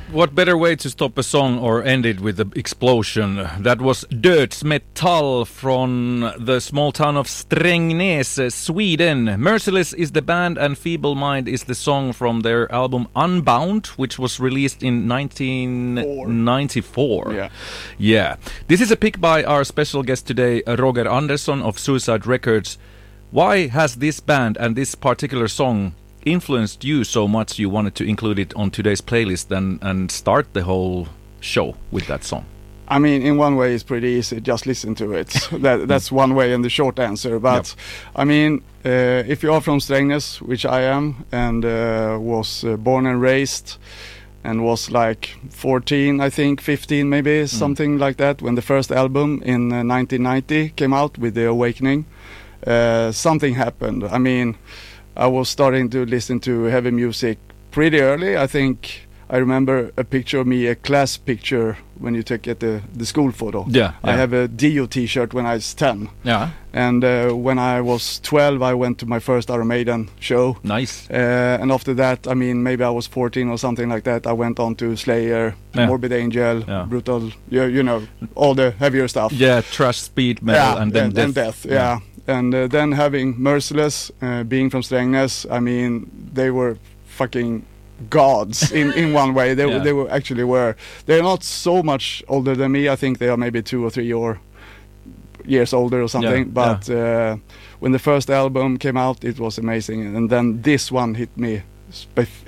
What better way to stop a song or end it with an explosion? That was Dödsmetall from the small town of Strängnäs, Sweden. Merciless is the band and Feeble Mind is the song from their album Unbound, which was released in 1994. Yeah. This is a pick by our special guest today, Roger Andersson of Suicide Records. Why has this band and this particular song influenced you so much you wanted to include it on today's playlist and start the whole show with that song? I mean, in one way it's pretty easy, just listen to it. That's one way and the short answer. But I mean, if you are from Strängnäs, which I am, and was born and raised and was like 14, I think, 15 maybe, something like that, when the first album in 1990 came out with The Awakening, something happened. I mean, I was starting to listen to heavy music pretty early. I think I remember a picture of me, a class picture when you take at the school photo. I have a Dio t-shirt when I was 10. And when I was 12, I went to my first Iron Maiden show. Nice. And after that, I mean, maybe I was 14 or something like that. I went on to Slayer, Morbid Angel, Brutal, you know, all the heavier stuff. Thrash, speed metal, and then death. And then having Merciless, being from Strängnäs, I mean, they were fucking gods in one way. They were actually were. They're not so much older than me. I think they are maybe 2 or 3 years older or something. But when the first album came out, it was amazing. And then this one hit me